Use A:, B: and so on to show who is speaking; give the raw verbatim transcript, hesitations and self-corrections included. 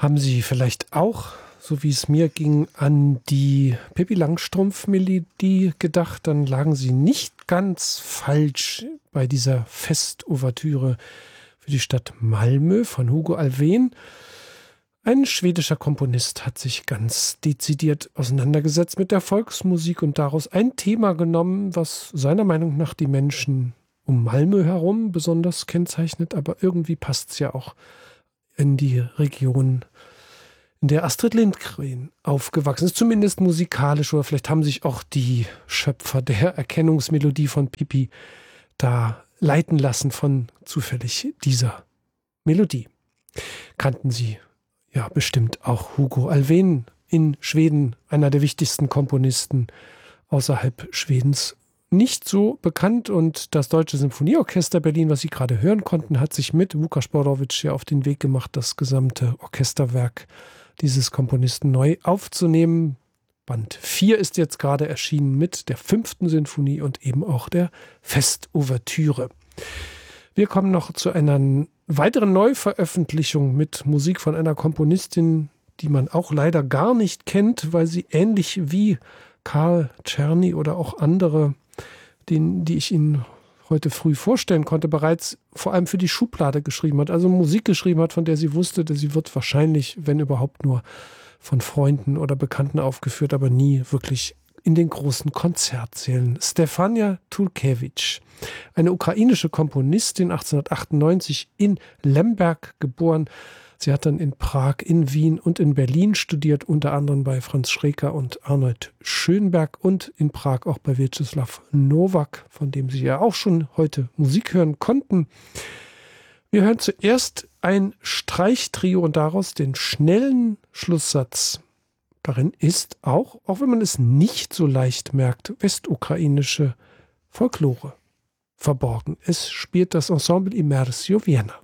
A: Haben Sie vielleicht auch, so wie es mir ging, an die Pippi Langstrumpf-Melodie gedacht? Dann lagen Sie nicht ganz falsch bei dieser Festouvertüre für die Stadt Malmö von Hugo Alfvén. Ein schwedischer Komponist hat sich ganz dezidiert auseinandergesetzt mit der Volksmusik und daraus ein Thema genommen, was seiner Meinung nach die Menschen um Malmö herum besonders kennzeichnet, aber irgendwie passt es ja auch in die Region, in der Astrid Lindgren aufgewachsen ist, zumindest musikalisch, oder vielleicht haben sich auch die Schöpfer der Erkennungsmelodie von Pippi da leiten lassen von zufällig dieser Melodie. Kannten Sie ja bestimmt auch Hugo Alfvén in Schweden, einer der wichtigsten Komponisten außerhalb Schwedens. Nicht so bekannt, und das Deutsche Symphonieorchester Berlin, was Sie gerade hören konnten, hat sich mit Vukas Borowicz ja auf den Weg gemacht, das gesamte Orchesterwerk dieses Komponisten neu aufzunehmen. Band vier ist jetzt gerade erschienen mit der fünften Sinfonie und eben auch der Festouvertüre. Wir kommen noch zu einer weiteren Neuveröffentlichung mit Musik von einer Komponistin, die man auch leider gar nicht kennt, weil sie ähnlich wie Carl Czerny oder auch andere, den, die ich Ihnen heute früh vorstellen konnte, bereits vor allem für die Schublade geschrieben hat. Also Musik geschrieben hat, von der sie wusste, dass sie wird wahrscheinlich, wenn überhaupt, nur von Freunden oder Bekannten aufgeführt, aber nie wirklich in den großen Konzertsälen. Stefania Tulkevich, eine ukrainische Komponistin, achtzehnhundertachtundneunzig in Lemberg geboren. Sie hat dann in Prag, in Wien und in Berlin studiert, unter anderem bei Franz Schreker und Arnold Schönberg und in Prag auch bei Wiaczesław Nowak, von dem Sie ja auch schon heute Musik hören konnten. Wir hören zuerst ein Streichtrio und daraus den schnellen Schlusssatz. Darin ist auch, auch wenn man es nicht so leicht merkt, westukrainische Folklore verborgen. Es spielt das Ensemble Immersio Vienna.